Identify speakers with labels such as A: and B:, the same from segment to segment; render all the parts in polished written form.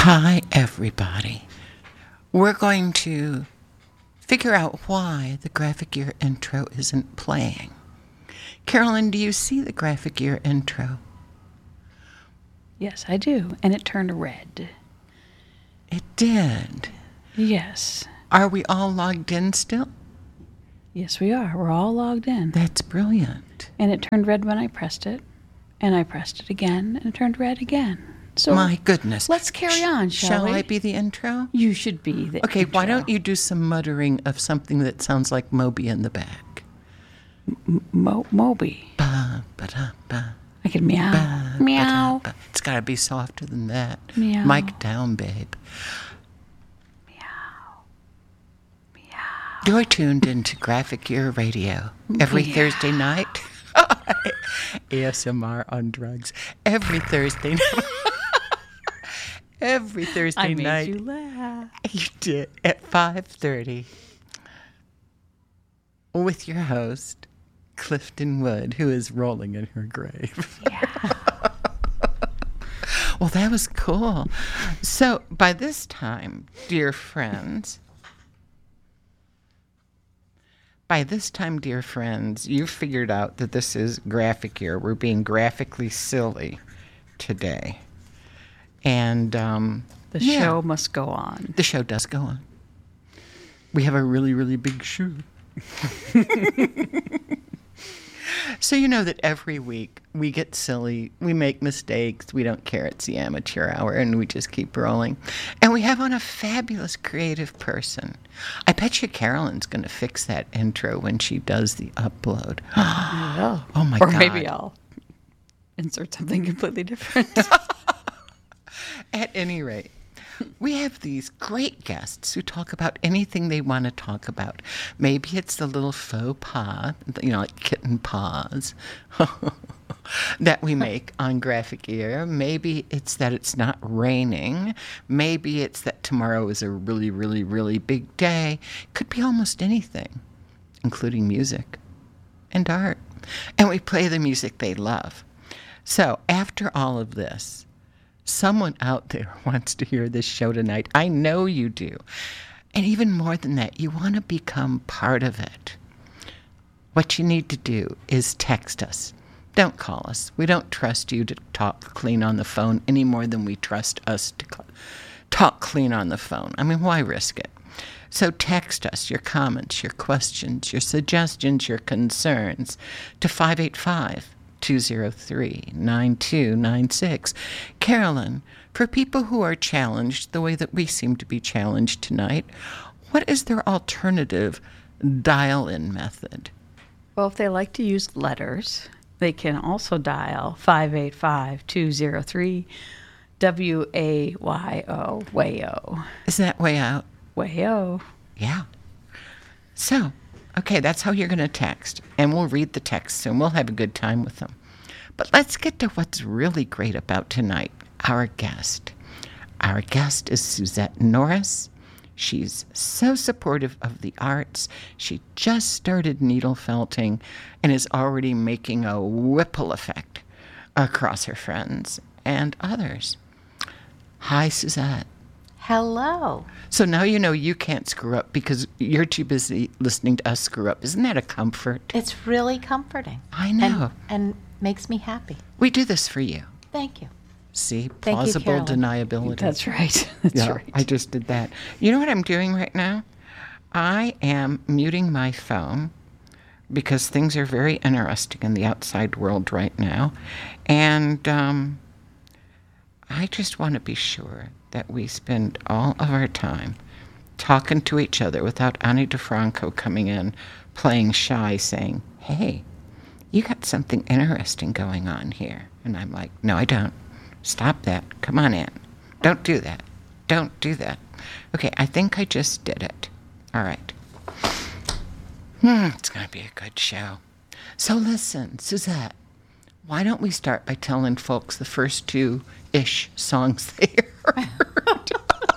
A: Hi, everybody. We're going to figure out why the Graphic Year intro isn't playing. Carolyn, do you see the Graphic Year intro?
B: Yes, I do. And it turned red.
A: It did.
B: Yes.
A: Are we all logged in still?
B: Yes, we are. We're all logged in.
A: That's brilliant.
B: And it turned red when I pressed it. And I pressed it again, and it turned red again. So
A: my goodness.
B: Let's carry on, shall we?
A: Shall I be the intro?
B: You should be the
A: Okay,
B: intro.
A: why don't you do some muttering of something that sounds like Moby in the back?
B: Moby.
A: Ba, ba, da, ba.
B: I could meow.
A: Ba,
B: Meow.
A: ba, da, ba. It's got to be softer than that.
B: Meow.
A: Mic down, babe.
B: Meow. Meow.
A: You're tuned into Graphic Year Radio every Thursday night. ASMR on drugs. Every Thursday night. Every Thursday night.
B: I made you laugh.
A: You did. At 5:30. With your host, Clifton Wood, who is rolling in her grave.
B: Yeah.
A: Well, that was cool. So by this time, dear friends, you've figured out that this is Graphic Year. We're being graphically silly today. And
B: The show must go on.
A: The show does go on. We have a really, really big show. So you know that every week we get silly, we make mistakes, we don't care, it's the amateur hour, and we just keep rolling. And we have on a fabulous creative person. I bet you Carolyn's going to fix that intro when she does the upload.
B: Oh
A: my
B: or
A: God.
B: Or maybe I'll insert something completely different.
A: At any rate, we have these great guests who talk about anything they want to talk about. Maybe it's the little faux pas, like kitten paws, that we make on Graphic Year. Maybe it's that it's not raining. Maybe it's that tomorrow is a really, really, really big day. Could be almost anything, including music and art. And we play the music they love. So after all of this, someone out there wants to hear this show tonight. I know you do. And even more than that, you want to become part of it. What you need to do is text us. Don't call us. We don't trust you to talk clean on the phone any more than we trust us to talk clean on the phone. I mean, why risk it? So text us your comments, your questions, your suggestions, your concerns to 585-203-9296. Carolyn, for people who are challenged the way that we seem to be challenged tonight, what is their alternative dial-in method?
B: Well, if they like to use letters, they can also dial 585-203-WAYO. Wayo.
A: Is that way out?
B: Wayo.
A: Yeah. So, okay, that's how you're going to text. And we'll read the texts and we'll have a good time with them. But let's get to what's really great about tonight, our guest. Our guest is Suzette Norris. She's so supportive of the arts. She just started needle felting and is already making a ripple effect across her friends and others. Hi, Suzette.
C: Hello.
A: So now you know you can't screw up because you're too busy listening to us screw up. Isn't that a comfort?
C: It's really comforting.
A: I know.
C: And makes me happy.
A: We do this for you.
C: Thank you.
A: See,
C: Thank you,
A: plausible
C: Carolyn.
A: deniability.
B: That's right. That's right.
A: I just did that. You know what I'm doing right now? I am muting my phone because things are very interesting in the outside world right now. And I just want to be sure that we spend all of our time talking to each other without Ani DeFranco coming in, playing shy, saying, hey, you got something interesting going on here. And I'm like, no, I don't. Stop that. Come on, Ann. Don't do that. Don't do that. Okay, I think I just did it. All right. It's going to be a good show. So listen, Suzette, why don't we start by telling folks the first two-ish songs they heard?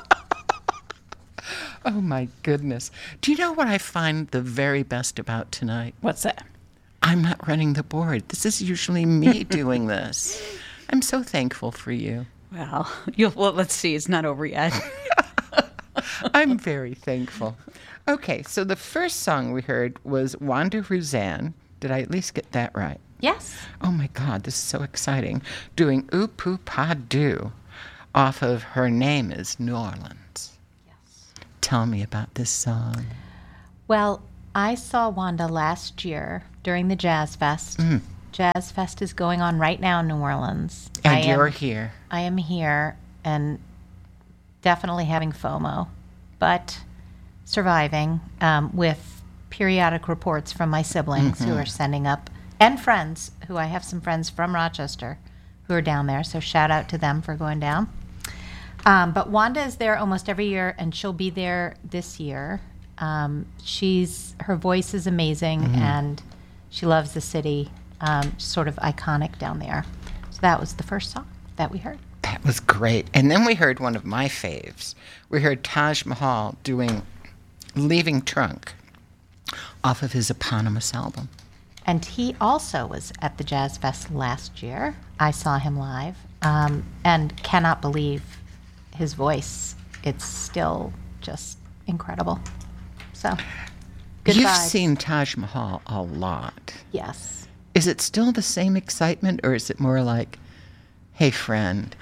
A: Oh, my goodness. Do you know what I find the very best about tonight?
B: What's that?
A: I'm not running the board. This is usually me doing this. I'm so thankful for you.
B: Well, let's see. It's not over yet.
A: I'm very thankful. Okay, so the first song we heard was Wanda Rouzan. Did I at least get that right?
C: Yes.
A: Oh my God, this is so exciting. Doing Ooh Poo Pa Doo off of Her Name is New Orleans.
C: Yes.
A: Tell me about this song.
C: Well, I saw Wanda last year during the Jazz Fest. Jazz Fest is going on right now in New Orleans.
A: And you're here.
C: I am here and definitely having FOMO, but surviving with periodic reports from my siblings who are sending up, and friends who I have some friends from Rochester who are down there. So shout out to them for going down. But Wanda is there almost every year, and she'll be there this year. Her voice is amazing, and she loves the city. Sort of iconic down there. So that was the first song that we heard.
A: That was great. And then we heard one of my faves. We heard Taj Mahal doing Leaving Trunk off of his eponymous album.
C: And he also was at the Jazz Fest last year. I saw him live and cannot believe his voice. It's still just incredible. So, good
A: You've
C: vibes.
A: seen Taj Mahal a lot.
C: Yes.
A: Is it still the same excitement, or is it more like, hey, friend?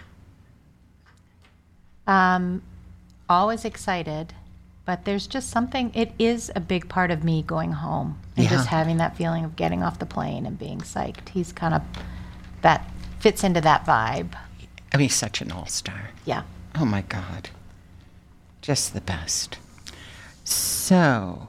C: Always excited, but there's just something, it is a big part of me going home and just
A: Yeah.
C: having that feeling of getting off the plane and being psyched. He's kind of, that fits into that vibe.
A: I mean, such an all-star.
C: Yeah.
A: Oh, my God. Just the best. So,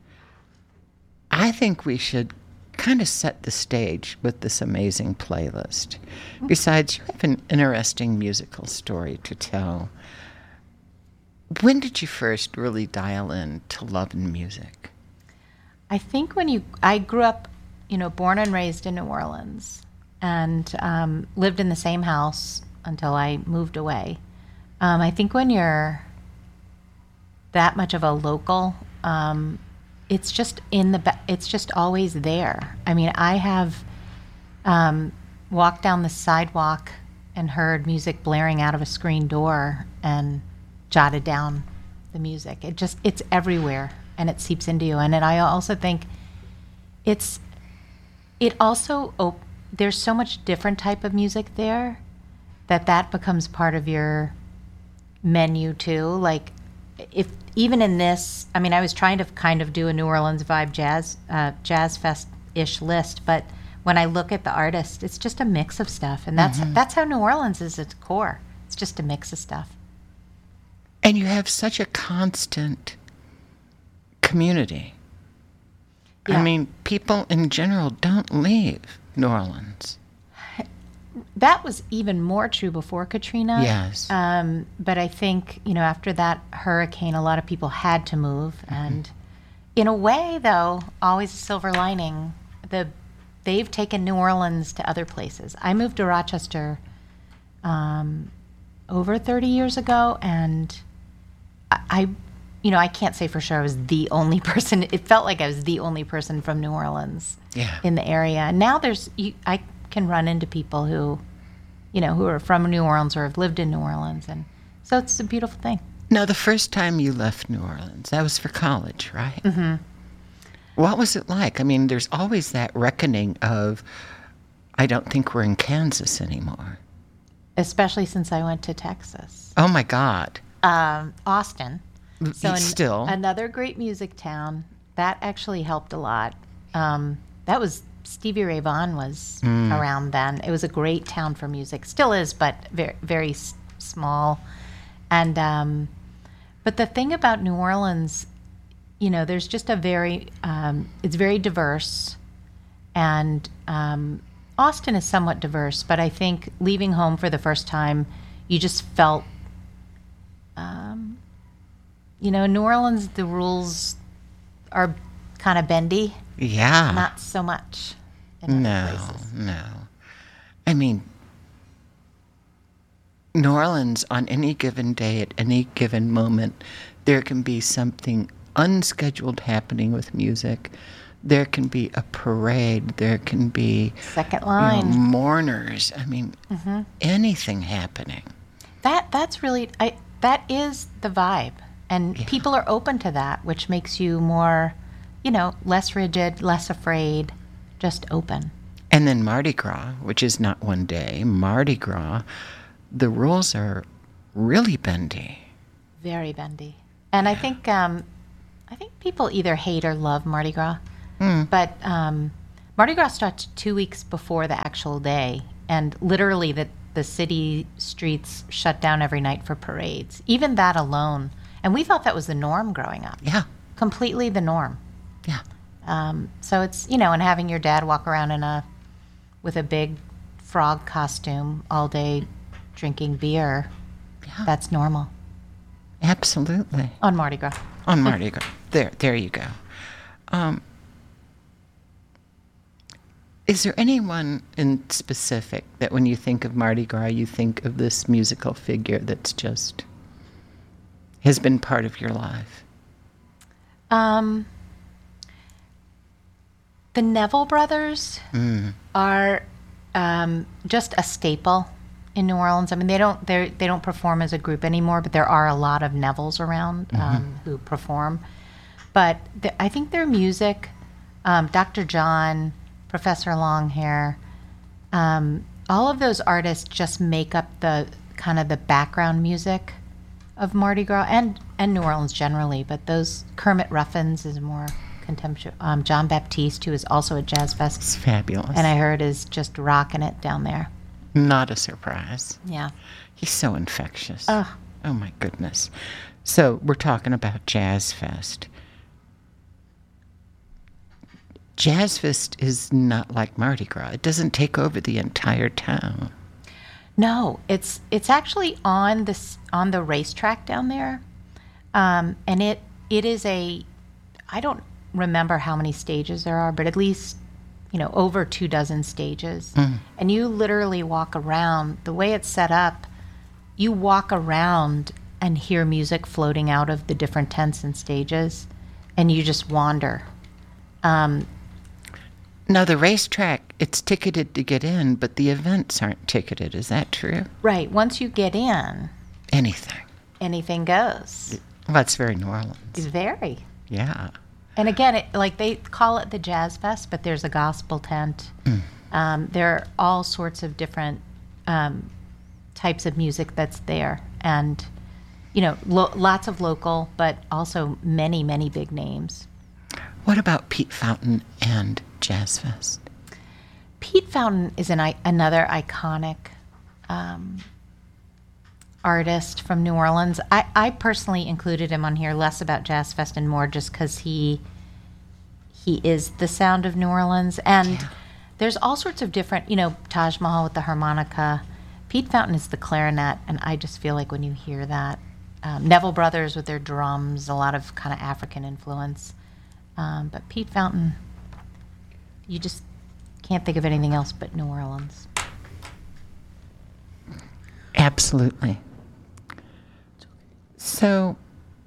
A: I think we should kind of set the stage with this amazing playlist. Besides, you have an interesting musical story to tell. When did you first really dial in to love and music?
C: I think I grew up, born and raised in New Orleans and lived in the same house until I moved away. I think when you're that much of a local, it's just it's just always there. I mean, I have walked down the sidewalk and heard music blaring out of a screen door and jotted down the music. It's everywhere and it seeps into you. And I also think there's so much different type of music there that becomes part of your menu too. Like even in this, I mean, I was trying to kind of do a New Orleans vibe jazz fest-ish list, but when I look at the artist, it's just a mix of stuff, and that's how New Orleans is at its core. It's just a mix of stuff.
A: And you have such a constant community.
C: Yeah.
A: I mean, people in general don't leave New Orleans.
C: That was even more true before Katrina.
A: Yes.
C: But I think, after that hurricane, a lot of people had to move. And in a way, though, always a silver lining, they've taken New Orleans to other places. I moved to Rochester over 30 years ago, and I can't say for sure I was the only person. It felt like I was the only person from New Orleans in the area. And now I can run into people who are from New Orleans or have lived in New Orleans, and so it's a beautiful thing.
A: Now, the first time you left New Orleans, that was for college, right? Mm-hmm. What was it like? I mean, there's always that reckoning of, I don't think we're in Kansas anymore.
C: Especially since I went to Texas.
A: Oh, my God.
C: Austin.
A: Still.
C: Another great music town. That actually helped a lot. That was Stevie Ray Vaughan was around then. It was a great town for music. Still is, but very, very small. And but the thing about New Orleans, there's just it's very diverse. And Austin is somewhat diverse, but I think leaving home for the first time, you just felt, New Orleans, the rules are kind of bendy.
A: Yeah.
C: Not so much in other places.
A: No. I mean, New Orleans, on any given day, at any given moment, there can be something unscheduled happening with music. There can be a parade. There can be
C: Second line.
A: mourners. I mean, anything happening.
C: That's really that is the vibe, and people are open to that, which makes you more, less rigid, less afraid, just open.
A: And then Mardi Gras, which is not one day, Mardi Gras, the rules are really bendy.
C: Very bendy. And I think people either hate or love Mardi Gras. But Mardi Gras starts 2 weeks before the actual day, and literally the city streets shut down every night for parades. Even that alone. And we thought that was the norm growing up.
A: Yeah.
C: Completely the norm.
A: Yeah.
C: So it's, and having your dad walk around with a big frog costume all day drinking beer, that's normal.
A: Absolutely.
C: On Mardi Gras.
A: On Mardi Gras. There you go. Is there anyone in specific that when you think of Mardi Gras, you think of this musical figure that's just has been part of your life?
C: The Neville brothers are just a staple in New Orleans. I mean, they don't perform as a group anymore, but there are a lot of Nevilles around who perform. But I think their music, Dr. John, Professor Longhair, all of those artists just make up the kind of the background music of Mardi Gras and New Orleans generally. But those Kermit Ruffins is more contemporary. John Baptiste, who is also at Jazz Fest,
A: It's fabulous.
C: and I heard is just rocking it down there.
A: Not a surprise.
C: Yeah.
A: He's so infectious.
C: Ugh.
A: Oh my goodness. So we're talking about Jazz Fest. Jazz Fest is not like Mardi Gras. It doesn't take over the entire town.
C: No, it's actually on the racetrack down there, and it is I don't remember how many stages there are, but at least over 24 stages, and you literally walk around. The way it's set up, you walk around and hear music floating out of the different tents and stages, and you just wander.
A: Now, the racetrack, it's ticketed to get in, but the events aren't ticketed. Is that true?
C: Right. Once you get in, anything goes.
A: Well, that's very New Orleans.
C: It's very.
A: Yeah.
C: And again, they call it the Jazz Fest, but there's a gospel tent. There are all sorts of different types of music that's there. And, lots of local, but also many, many big names.
A: What about Pete Fountain and Jazz Fest?
C: Pete Fountain is another iconic artist from New Orleans. I personally included him on here less about Jazz Fest and more just because he is the sound of New Orleans. And there's all sorts of different, Taj Mahal with the harmonica. Pete Fountain is the clarinet, and I just feel like when you hear that, Neville Brothers with their drums, a lot of kind of African influence. But Pete Fountain, you just can't think of anything else but New Orleans.
A: Absolutely. So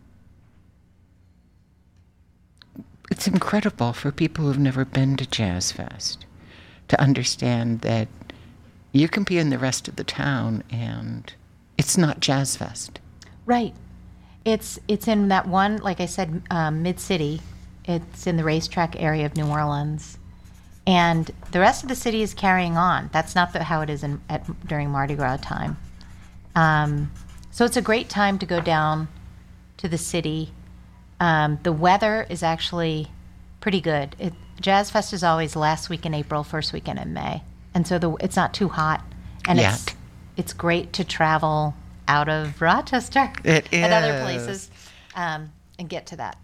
A: it's incredible for people who've never been to Jazz Fest to understand that you can be in the rest of the town and it's not Jazz Fest.
C: Right. It's in that one, like I said, Mid-City. It's in the racetrack area of New Orleans. And the rest of the city is carrying on. That's not how it is during Mardi Gras time. So it's a great time to go down to the city. The weather is actually pretty good. Jazz Fest is always last week in April, first weekend in May. And so it's not too hot. And it's great to travel out of Rochester and other places and get to that.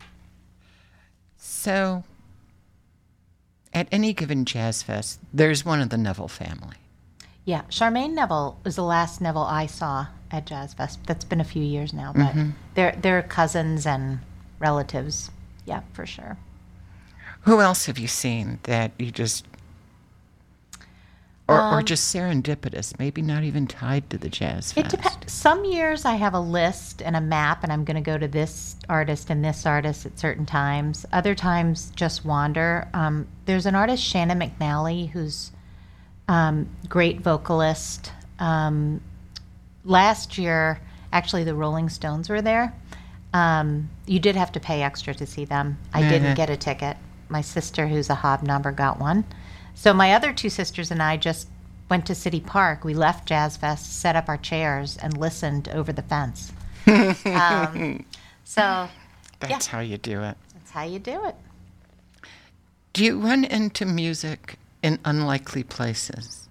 A: So, at any given Jazz Fest, there's one of the Neville family.
C: Yeah, Charmaine Neville was the last Neville I saw at Jazz Fest. That's been a few years now, but they're cousins and relatives. Yeah, for sure.
A: Who else have you seen that you just, or just serendipitous, maybe not even tied to the Jazz Fest?
C: It depends. Some years I have a list and a map, and I'm going to go to this artist and this artist at certain times. Other times, just wander. There's an artist, Shannon McNally, who's great vocalist, last year, actually, the Rolling Stones were there. You did have to pay extra to see them. I didn't get a ticket. My sister, who's a hobnobber, got one. So my other two sisters and I just went to City Park. We left Jazz Fest, set up our chairs, and listened over the fence. So
A: That's how you do it.
C: that's how you do it.
A: Do you run into music in unlikely places?